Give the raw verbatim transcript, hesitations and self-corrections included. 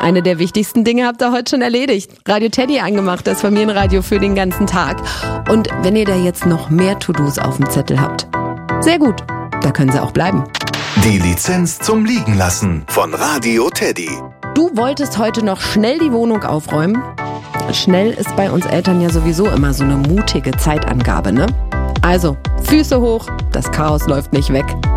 eine der wichtigsten Dinge habt ihr heute schon erledigt. Radio Teddy angemacht, das Familienradio für den ganzen Tag. Und wenn ihr da jetzt noch mehr To-Dos auf dem Zettel habt, sehr gut, da können sie auch bleiben. Die Lizenz zum Liegen lassen von Radio Teddy. Du wolltest heute noch schnell die Wohnung aufräumen? Schnell ist bei uns Eltern ja sowieso immer so eine mutige Zeitangabe, ne? Also, Füße hoch, das Chaos läuft nicht weg.